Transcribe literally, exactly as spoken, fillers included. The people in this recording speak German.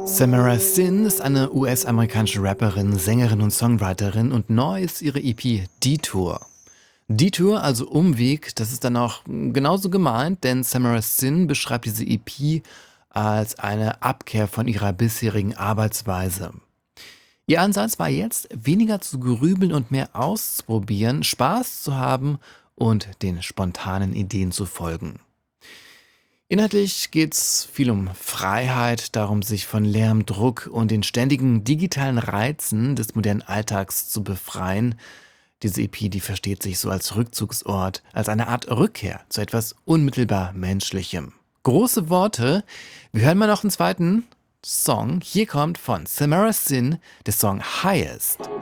Samara Sin ist eine U S-amerikanische Rapperin, Sängerin und Songwriterin und neu ist ihre E P Detour. Detour, also Umweg, das ist dann auch genauso gemeint, denn Samara Sin beschreibt diese E P als eine Abkehr von ihrer bisherigen Arbeitsweise. Ihr Ansatz war jetzt, weniger zu grübeln und mehr auszuprobieren, Spaß zu haben und den spontanen Ideen zu folgen. Inhaltlich geht's viel um Freiheit, darum, sich von Lärm, Druck und den ständigen digitalen Reizen des modernen Alltags zu befreien. Diese E P, die versteht sich so als Rückzugsort, als eine Art Rückkehr zu etwas unmittelbar Menschlichem. Große Worte. Wir hören mal noch einen zweiten Song. Hier kommt von Samara Sin der Song Highest.